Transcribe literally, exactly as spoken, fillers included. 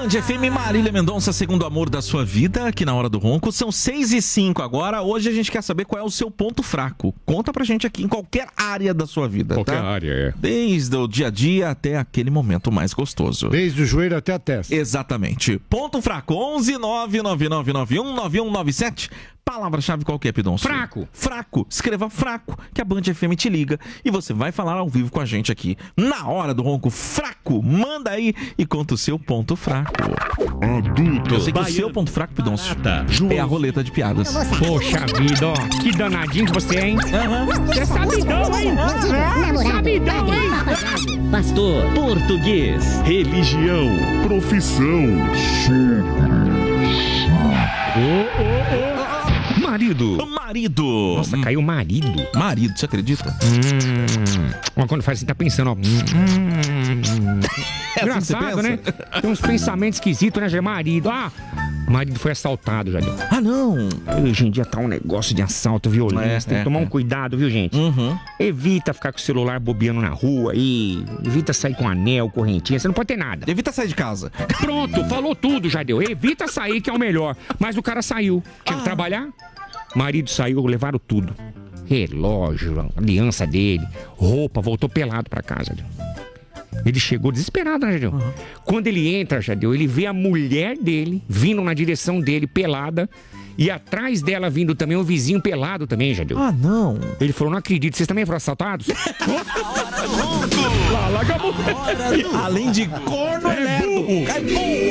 Band F M, Marília Mendonça, segundo amor da sua vida, aqui na Hora do Ronco. São seis e cinco agora. Hoje a gente quer saber qual é o seu ponto fraco. Conta pra gente aqui em qualquer área da sua vida, Qualquer tá? área, é. Desde o dia a dia até aquele momento mais gostoso. Desde o joelho até a testa. Exatamente. Ponto fraco, onze nove nove nove nove um nove um nove sete. Palavra-chave qual que é, Pidoncio? Fraco. Fraco. Escreva fraco, que a Band F M te liga e você vai falar ao vivo com a gente aqui. Na Hora do Ronco, fraco. Manda aí e conta o seu ponto fraco. Adulto. Eu sei que o seu ponto fraco, Pidoncio, é a roleta de piadas. Poxa vida, ó. Que danadinho que você é, hein? Você é sabidão, hein? Sabidão, hein? Pastor, português, Religião. Profissão. Ô, ô, ô. Marido. Marido. Nossa, caiu marido. Marido, você acredita? Hum. Quando faz assim, tá pensando, ó. Hum, hum. É assim que você Engraçado, pensa? né? Tem uns pensamentos esquisitos, né, Jé? Marido. Ah, marido foi assaltado, já deu. Ah, não. Hoje em dia tá um negócio de assalto, violência. É, tem que é, tomar é. um cuidado, viu, gente? Uhum. Evita ficar com o celular bobeando na rua aí. Evita sair com anel, correntinha. Você não pode ter nada. Evita sair de casa. Pronto, falou tudo, Jadeu. Evita sair, que é o melhor. Mas o cara saiu. Tinha que trabalhar. Marido saiu, levaram tudo. Relógio, aliança dele, roupa, voltou pelado pra casa. Jadeu. Ele chegou desesperado, né, Jadeu? Uhum. Quando ele entra, Jadeu, ele vê a mulher dele vindo na direção dele, pelada. E atrás dela vindo também um vizinho pelado também, Jadeu. Ah, não. Ele falou, não acredito, vocês também foram assaltados? Além de corno, é burro. É burro.